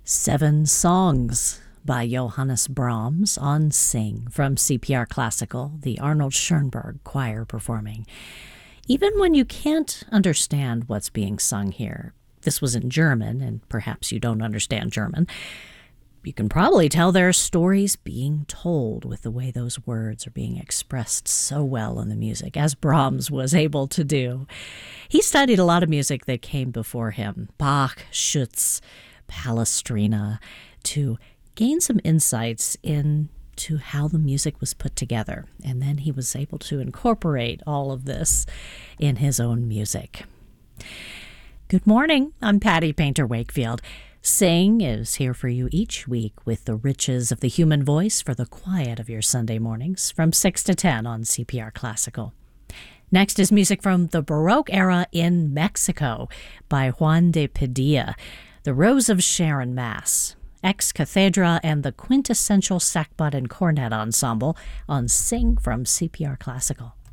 Seven Songs by Johannes Brahms on Sing from CPR Classical, the Arnold Schoenberg Choir performing. Even when you can't understand what's being sung here, this was in German, and perhaps you don't understand German, you can probably tell there are stories being told with the way those words are being expressed so well in the music, as Brahms was able to do. He studied a lot of music that came before him, Bach, Schütz, Palestrina, to gain some insights into how the music was put together. And then he was able to incorporate all of this in his own music. Good morning. I'm Patty Painter Wakefield. Sing is here for you each week with the riches of the human voice for the quiet of your Sunday mornings from 6 to 10 on CPR Classical. Next is music from the Baroque era in Mexico by Juan de Padilla, the Rose of Sharon Mass, Ex Cathedra, and the Quintessential Sackbut and Cornet Ensemble on Sing from CPR Classical.